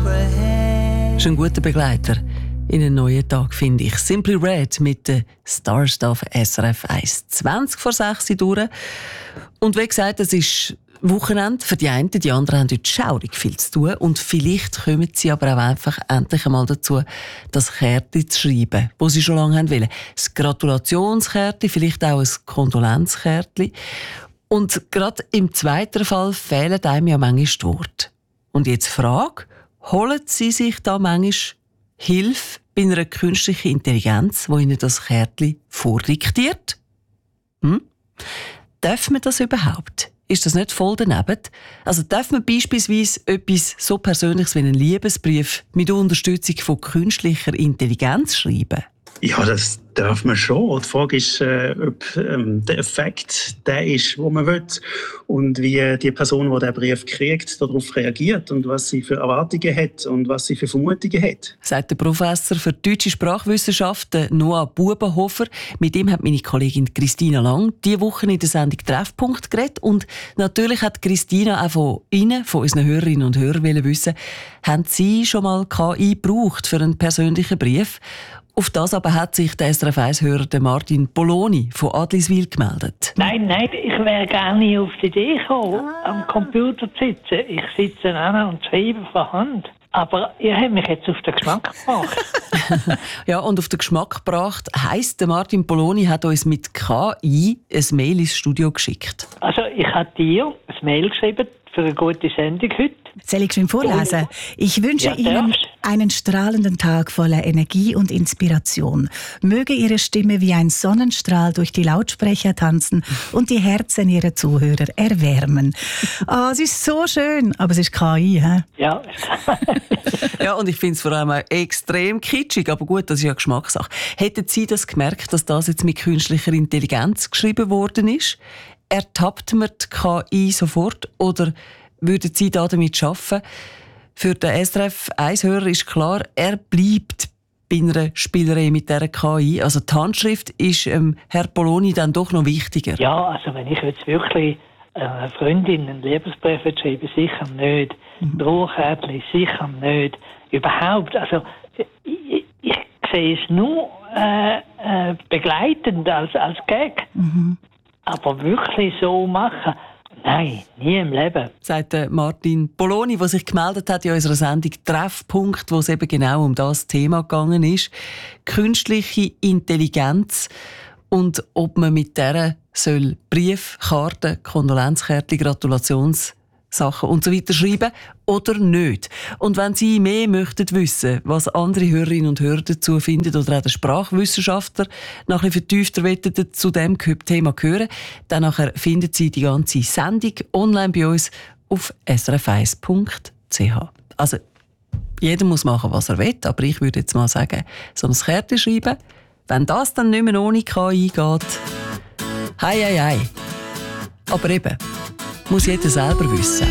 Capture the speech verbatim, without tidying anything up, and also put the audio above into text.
ist ein guter Begleiter in einen neuen Tag, finde ich. Simply Red mit den Stars auf S R F eins. zwanzig vor sechs durch. Und wie gesagt, es ist Wochenende für die einen, die anderen haben heute schaurig viel zu tun. Und vielleicht kommen sie aber auch einfach endlich einmal dazu, das Kärtchen zu schreiben, das sie schon lange haben wollen. Das Gratulationskärtchen, vielleicht auch ein Kondolenzkärtchen. Und gerade im zweiten Fall fehlen einem ja manchmal die Worte. Und jetzt Frage, holen Sie sich da manchmal Hilfe bei einer künstlichen Intelligenz, die Ihnen das Kärtchen vordiktiert? Hm? Darf man das überhaupt? Ist das nicht voll daneben? Also darf man beispielsweise etwas so Persönliches wie einen Liebesbrief mit Unterstützung von künstlicher Intelligenz schreiben? Ja, das darf man schon. Die Frage ist, äh, ob ähm, der Effekt der ist, wo man will, und wie die Person, die den Brief kriegt, darauf reagiert und was sie für Erwartungen hat und was sie für Vermutungen hat. Sagt der Professor für deutsche Sprachwissenschaften Noah Bubenhofer. Mit ihm hat meine Kollegin Christina Lang diese Woche in der Sendung Treffpunkt geredet. Und natürlich hat Christina auch von Ihnen, von unseren Hörerinnen und Hörern wissen, haben Sie schon mal K I gebraucht für einen persönlichen Brief? Auf das aber hat sich der S R F eins-Hörer Martin Poloni von Adliswil gemeldet. Nein, nein, ich wäre gar nicht auf die Idee gekommen, ah. am Computer zu sitzen. Ich sitze an und schreibe von Hand. Aber ihr habt mich jetzt auf den Geschmack gebracht. Ja, und auf den Geschmack gebracht heisst, der Martin Poloni hat uns mit K I ein Mail ins Studio geschickt. Also ich habe dir ein Mail geschrieben für eine gute Sendung heute. Soll ich schon vorlesen? Ich wünsche ja, Ihnen einen strahlenden Tag voller Energie und Inspiration. Möge Ihre Stimme wie ein Sonnenstrahl durch die Lautsprecher tanzen und die Herzen Ihrer Zuhörer erwärmen. Ah, oh, es ist so schön, aber es ist K I, hä? Ja. Ja, und ich finde es vor allem auch extrem kitschig, aber gut, das ist ja Geschmackssache. Hätten Sie das gemerkt, dass das jetzt mit künstlicher Intelligenz geschrieben worden ist? Ertappt man die K I sofort oder würden Sie da damit arbeiten? Für den S R F eins-Hörer ist klar, er bleibt bei einer Spielerei mit dieser K I. Also die Handschrift ist ähm, Herr Poloni dann doch noch wichtiger. Ja, also wenn ich jetzt wirklich einer Freundin einen Liebesbrief schreibe, sicher nicht. Mhm. Drohkärtchen, sicher nicht. Überhaupt, also ich, ich sehe es nur äh, äh, begleitend als, als Gag. Mhm. Aber wirklich so machen, nein, nie im Leben. Sagt Martin Poloni, der sich gemeldet hat in unserer Sendung Treffpunkt, wo es eben genau um das Thema gegangen ist. Künstliche Intelligenz und ob man mit der soll Brief, Karten, Kondolenzkärtchen, Gratulationssachen und so weiter schreiben oder nicht. Und wenn Sie mehr möchten wissen, was andere Hörerinnen und Hörer dazu finden oder auch der Sprachwissenschaftler noch ein bisschen vertiefter zu dem Thema hören, dann nachher finden Sie die ganze Sendung online bei uns auf s r f eins punkt c h. Also, jeder muss machen, was er will, aber ich würde jetzt mal sagen, so ein Kärtchen schreiben, wenn das dann nicht mehr ohne K I geht, hei, hei, hei. Aber eben, muss jeder selber wissen.